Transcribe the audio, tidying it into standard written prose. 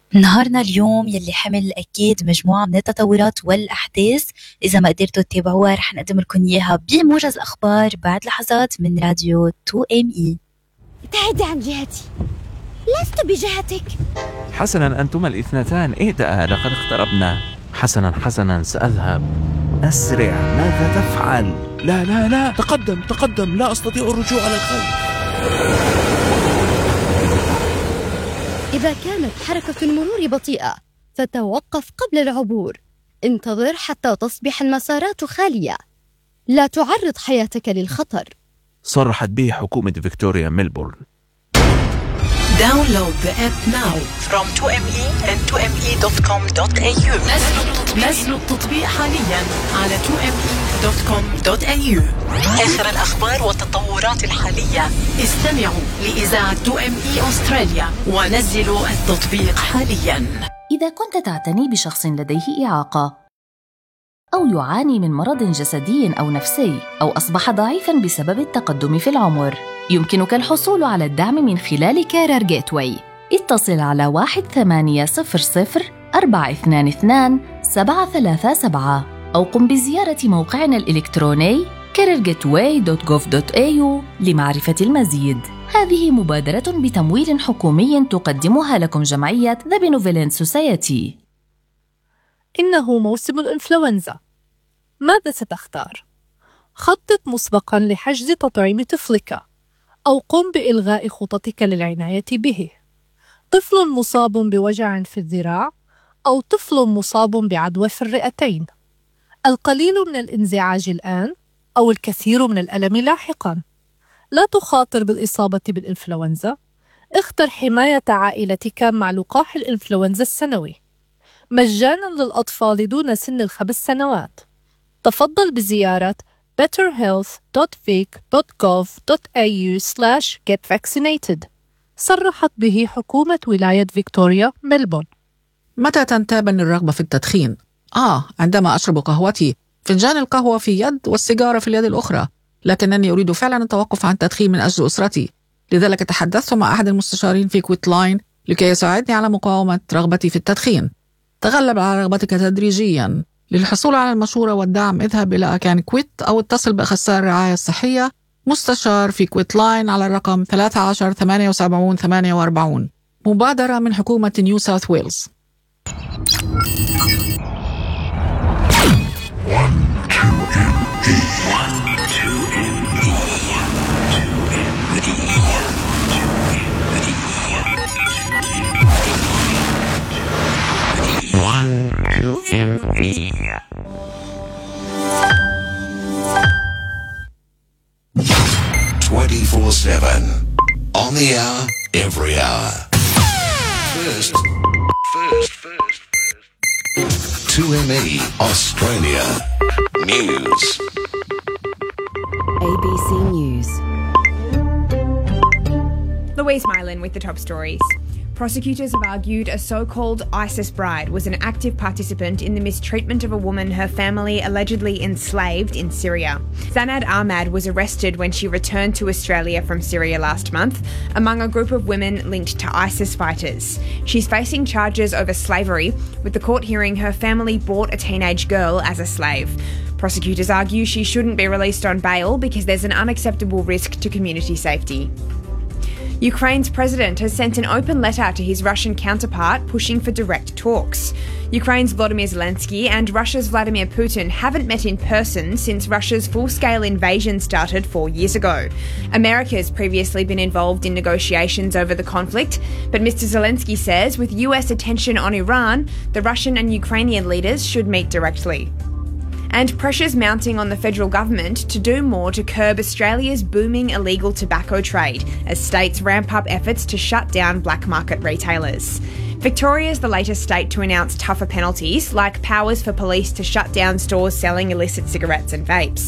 نهارنا اليوم يلي حمل أكيد مجموعة من التطورات والأحداث. إذا ما قدرتوا تتابعوها رح نقدم لكم إياها بموجز أخبار بعد لحظات من راديو 2ME. ابتعدي عن جهتي، لست بجهتك. حسنا أنتما الاثنتان اهدأ، لقد اقتربنا. حسنا سأذهب. أسرع، ماذا تفعل؟ لا تقدم، لا أستطيع الرجوع على الخلف. إذا كانت حركة المرور بطيئة فتوقف قبل العبور. انتظر حتى تصبح المسارات خالية. لا تعرض حياتك للخطر. صرحت به حكومة فيكتوريا ميلبورن. Download the app now from 2ME and 2ME.com.au. نزلوا التطبيق حاليا على 2ME.com.au. آخر الأخبار والتطورات الحالية. استمعوا لإذاعة 2ME أستراليا ونزلوا التطبيق حاليا. إذا كنت تعتني بشخص لديه إعاقة أو يعاني من مرض جسدي أو نفسي أو أصبح ضعيفاً بسبب التقدم في العمر، يمكنك الحصول على الدعم من خلال كارير جيتواي. اتصل على 1800-422-737 أو قم بزيارة موقعنا الإلكتروني careergateway.gov.au لمعرفة المزيد. هذه مبادرة بتمويل حكومي تقدمها لكم جمعية The Benevolent Society. إنه موسم الإنفلونزا. ماذا ستختار؟ خطط مسبقاً لحجز تطعيم طفلك أو قم بإلغاء خططك للعناية به. طفل مصاب بوجع في الذراع أو طفل مصاب بعدوى في الرئتين. القليل من الانزعاج الآن أو الكثير من الألم لاحقاً. لا تخاطر بالإصابة بالإنفلونزا. اختر حماية عائلتك مع لقاح الإنفلونزا السنوي مجاناً للأطفال دون سن 5 سنوات. تفضل بزيارة betterhealth.vic.gov.au/getvaccinated. صرحت به حكومة ولاية فيكتوريا ميلبورن. متى تنتابني الرغبة في التدخين؟ عندما أشرب قهوتي، فنجان القهوة في يد والسيجارة في اليد الأخرى، لكنني أريد فعلا التوقف عن التدخين من أجل أسرتي. لذلك تحدثت مع أحد المستشارين في كويت لاين لكي يساعدني على مقاومة رغبتي في التدخين. تغلب على رغبتك تدريجيا. للحصول على المشورة والدعم اذهب إلى أكان كويت أو اتصل بأخصائي الرعاية الصحية مستشار في كويت لاين على الرقم 13 78 48. مبادرة من حكومة نيو ساوث ويلز. ME 24/7 on the hour, every hour. First 2ME Australia News. ABC News. Louise Mylan with the top stories. Prosecutors have argued a so-called ISIS bride was an active participant in the mistreatment of a woman her family allegedly enslaved in Syria. Zanad Ahmad was arrested when she returned to Australia from Syria last month, among a group of women linked to ISIS fighters. She's facing charges over slavery, with the court hearing her family bought a teenage girl as a slave. Prosecutors argue she shouldn't be released on bail because there's an unacceptable risk to community safety. Ukraine's president has sent an open letter to his Russian counterpart pushing for direct talks. Ukraine's Volodymyr Zelensky and Russia's Vladimir Putin haven't met in person since Russia's full-scale invasion started 4 years ago. America's previously been involved in negotiations over the conflict, but Mr. Zelensky says with US attention on Iran, the Russian and Ukrainian leaders should meet directly. And pressures mounting on the federal government to do more to curb Australia's booming illegal tobacco trade as states ramp up efforts to shut down black market retailers. Victoria is the latest state to announce tougher penalties, like powers for police to shut down stores selling illicit cigarettes and vapes.